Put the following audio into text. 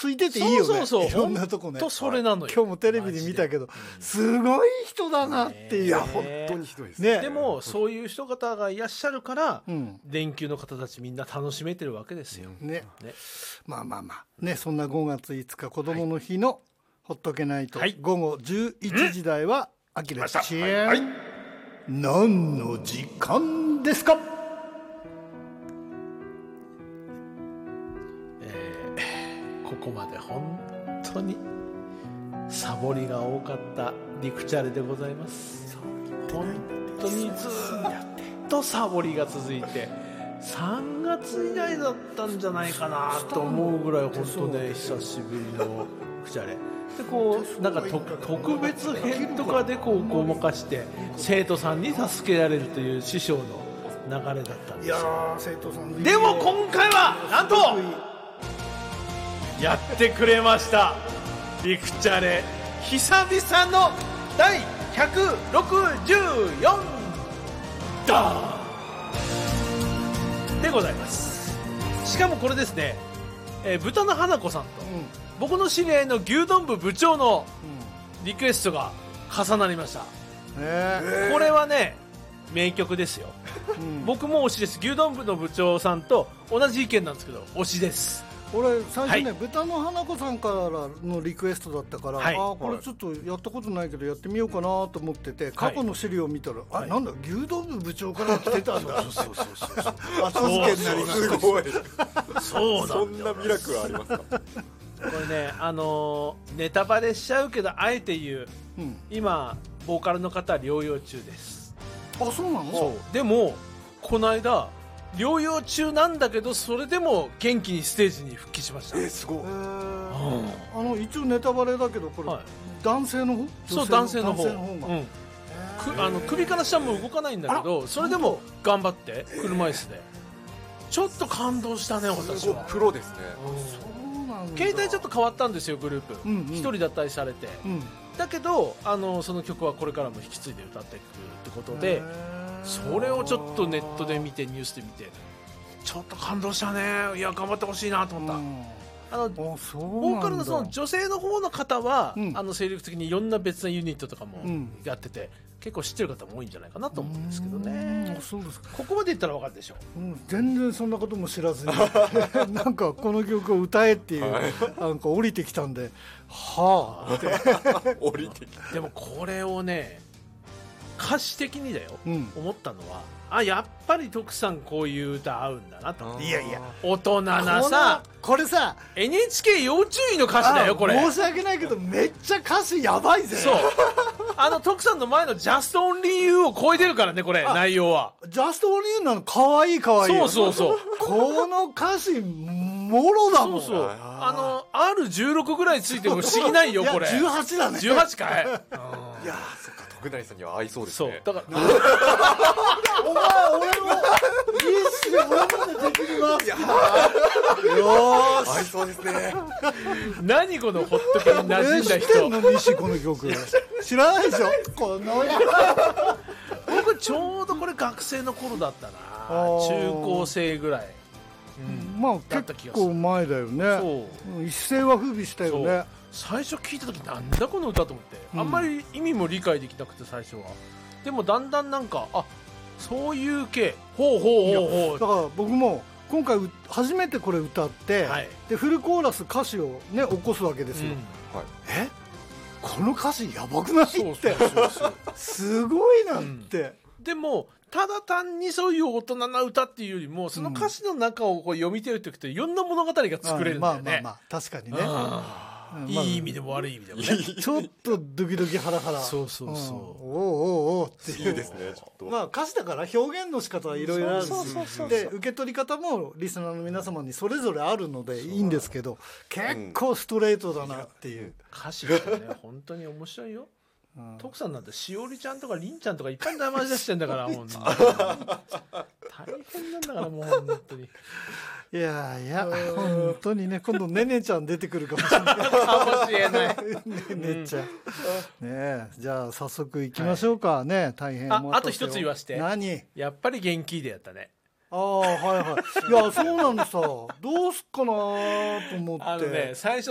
ついてていいよね。 そういろんなとこね。 とそれなのよ。 今日もテレビで見たけど、すごい人だなっていう。 いや本当にひどいですね。 でもそういう人方がいらっしゃるから、 うん、 連休の方たちみんな楽しめてるわけですよ。 ね。まあね、そんな5月5日子どもの日のほっとけないと、午後11時台はあきらちえん、何の時間ですか？ ここまで本当にサボりが多かったリクチャレでございます。本当にずっとサボりが続いて3月以来だったんじゃないかなと思うぐらい本当ね久しぶりのリクチャレでこうなんか特別編とかでこうごまかして生徒さんに助けられるという師匠の流れだったんですよ。 いや生徒さんでも今回はなんとやってくれました。リクチャレ久々の第164弾でございます。しかもこれですね、豚の花子さんと、僕の知り合いの牛丼部部長のリクエストが重なりました。これはね名曲ですよ、僕も推しです。牛丼部の部長さんと同じ意見なんですけど推しです。 俺最初ね、豚の花子さんからのリクエストだったから、これちょっとやったことないけどやってみようかなと思ってて、過去の資料を見たら、なんだ牛丼部部長から来てたんだ。 そう後付けになりました。 すごい。 そうそんなミラクルありますか？ これねネタバレしちゃうけどあえて言う、今ボーカルの方は療養中です。 あ、そうなの？ そうでもこの間療養中なんだけどそれでも元気にステージに復帰しました。 すごい。 一応ネタバレだけどこれ、男性の方？ そう男性の方。首から下も動かないんだけどそれでも頑張って車椅子でちょっと感動したね私は。 プロですね。 携帯ちょっと変わったんですよグループ、一人脱退されて、だけどその曲はこれからも引き継いで歌っていくってことで、それをちょっとネットで見てニュースで見てちょっと感動したね。いや頑張ってほしいなと思った。ボーカルのその女性の方の方は、精力的にいろんな別なユニットとかもやってて、結構知ってる方も多いんじゃないかなと思うんですけどね。 そうですか。 ここまで言ったら分かるでしょ。 全然そんなことも知らずになんかこの曲を歌えっていう、なんか降りてきたんではあって降りてきた。 でもこれをね歌詞的にだよ、思ったのはやっぱり徳さんこういう歌合うんだなと。 いやいや大人なさこれさ NHK 要注意の歌詞だよこれ。 申し訳ないけどめっちゃ歌詞やばいぜ。 そう徳さんの前の Just Only You を超えてるからねこれ内容は。 Just Only You なのかわいいかわいい。 そうこの歌詞もろだもん。 そうR16 ぐらいついても不思議ないよこれ。 18だね。 18かい。 いやそっか徳成さんには合いそうですね。 そうだからお前俺もいいっすね。俺までできますよーし合いそうですね。 何このホット系に馴染んだ人。 知ってんの西この曲知らないでしょこの僕ちょうどこれ学生の頃だったな。中高生ぐらい、 まあ結構前だよね。一世は風靡したよね。 最初聞いた時なんだこの歌と思って、あんまり意味も理解できなくて最初は。でもだんだんなんかそういう系ほうだから僕も今回初めてこれ歌って、でフルコーラス歌詞をね起こすわけですよ。この歌詞やばくないってすごいなって。 でもただ単にそういう大人な歌っていうよりもその歌詞の中をこう読み解いていくといろんな物語が作れるんだよね。 確かにね。 いい意味でも悪い意味でもね。 ちょっとドキドキハラハラ。 そうおっていうですね。まあ歌詞だから表現の仕方はいろいろあるし、で受け取り方もリスナーの皆様にそれぞれあるのでいいんですけど、結構ストレートだなっていう。 歌詞ってね本当に面白いよ。徳さんなんてしおりちゃんとかりんちゃんとかいっぱい名前出してんだから本当に大変なんだからもう本当に。 いや本当にね今度ねねちゃん出てくるかもしれないかもしれないねねちゃんね。じゃあ早速いきましょうかね。大変あと一つ言わして。 何？ やっぱり元気でやったね。 はいいやそうなんですさ。どうすっかなと思って。 最初